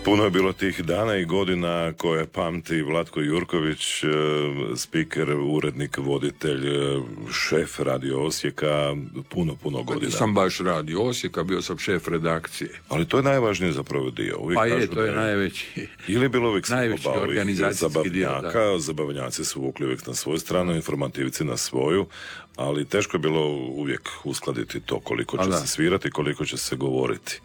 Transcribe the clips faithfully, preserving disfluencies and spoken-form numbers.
Puno je bilo tih dana i godina koje pamti Vlatko Jurković, spiker, urednik, voditelj, šef Radio Osijeka, puno, puno godina. Sam baš Radio Osijeka, bio sam šef redakcije. Ali to je najvažniji zapravo dio. Uvijek pa je, to je da najveći. Ili je bilo uvijek najveći organizacijski dio. Zabavnjaka, zabavnjaci su vukli uvijek na svoju stranu, informativci na svoju, ali teško je bilo uvijek uskladiti to koliko će se svirati, koliko će se govoriti.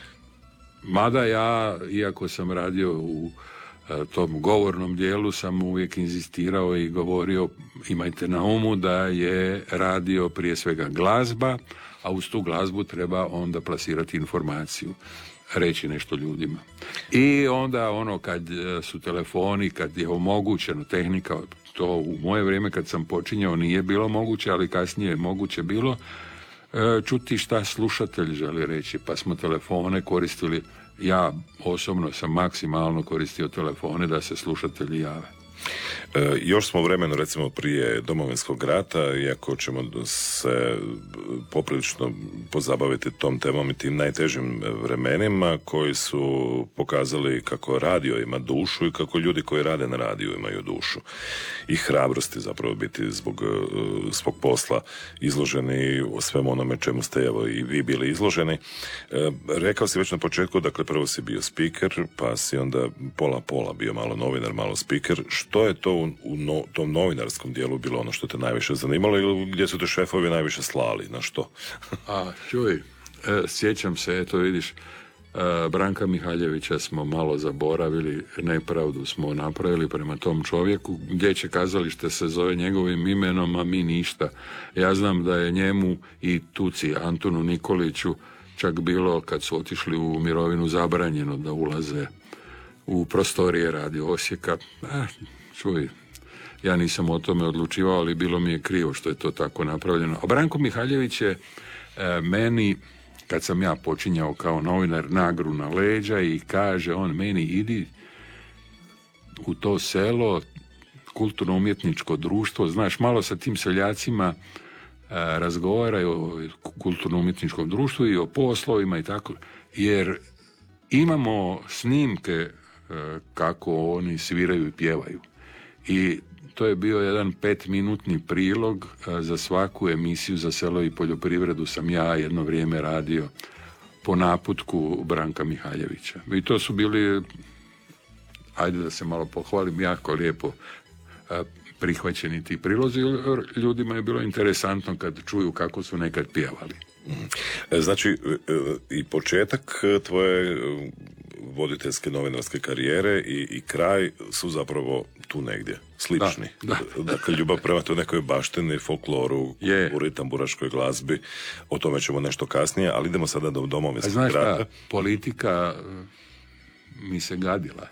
Mada ja, iako sam radio u e, tom govornom dijelu, sam uvijek inzistirao i govorio, imajte na umu da je radio prije svega glazba, a uz tu glazbu treba onda plasirati informaciju, reći nešto ljudima. I onda ono kad su telefoni, kad je omogućeno tehnika, to u moje vrijeme kad sam počinjao nije bilo moguće, ali kasnije je moguće bilo čuti šta slušatelj želi reći, pa smo telefone koristili, ja osobno sam maksimalno koristio telefone da se slušatelji jave. E, još smo u vremenu recimo prije Domovinskog rata, iako ćemo se poprilično pozabaviti tom temom i tim najtežim vremenima koji su pokazali kako radio ima dušu i kako ljudi koji rade na radiju imaju dušu i hrabrosti zapravo biti zbog svog posla izloženi o svemu onome čemu ste evo i vi bili izloženi. E, rekao si već na početku, dakle prvo si bio speaker, pa si onda pola pola bio malo novinar, malo speaker. Što je to u, u no, tom novinarskom dijelu bilo ono što te najviše zanimalo ili gdje su te šefovi najviše slali, na što? A, čuj, e, sjećam se, eto vidiš, e, Branka Mihaljevića smo malo zaboravili, nepravdu smo napravili prema tom čovjeku, Dječje kazalište se zove njegovim imenom, a mi ništa. Ja znam da je njemu i Tuci Antunu Nikoliću čak bilo, kad su otišli u mirovinu, zabranjeno da ulaze u prostorije Radio Osijeka. Eh, čuj, ja nisam o tome odlučivao, ali bilo mi je krivo što je to tako napravljeno. A Branko Mihaljević je e, meni, kad sam ja počinjao kao novinar, nagru na leđa i kaže on meni, idi u to selo, kulturno-umjetničko društvo, znaš, malo sa tim seljacima e, razgovaraju o kulturno-umjetničkom društvu i o poslovima i tako, jer imamo snimke kako oni sviraju i pjevaju. I to je bio jedan petminutni prilog za svaku emisiju za selo i poljoprivredu sam ja jedno vrijeme radio po naputku Branka Mihaljevića. I to su bili, ajde da se malo pohvalim, jako lijepo prihvaćeni ti prilozi. Ljudima je bilo interesantno kad čuju kako su nekad pjevali. Znači, i početak tvoje voditeljske novinarske karijere i, i kraj su zapravo tu negdje, slični. Da, da. Dakle, ljubav prema toj nekoj baštini, folkloru, u ritamburaškoj glazbi, o tome ćemo nešto kasnije, ali idemo sada do Domovinskog rata. Znaš šta, politika mi se gadila.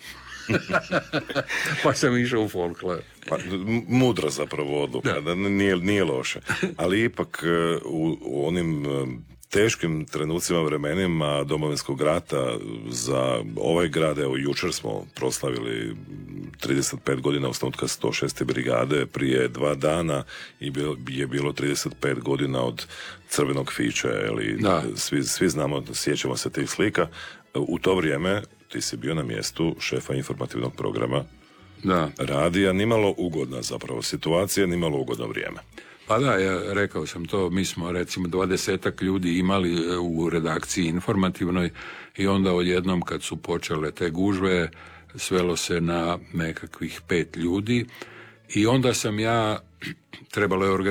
Pa sam išao u folklor. Pa, mudra zapravo odluka, da. Nije, nije loše. Ali ipak u, u onim teškim trenucima, vremenima Domovinskog rata za ovaj grad, evo jučer smo proslavili trideset pet godina osnutka sto šeste brigade, prije dva dana i je bilo trideset pet godina od crvenog fića, ali svi, svi znamo, sjećamo se tih slika. U to vrijeme ti si bio na mjestu šefa informativnog programa da. Radija, nimalo ugodna zapravo situacija, nimalo ugodno vrijeme. Pa da, ja rekao sam to, mi smo recimo dvadesetak ljudi imali u redakciji informativnoj i onda odjednom kad su počele te gužve svelo se na nekakvih pet ljudi i onda sam ja, trebalo je organizirati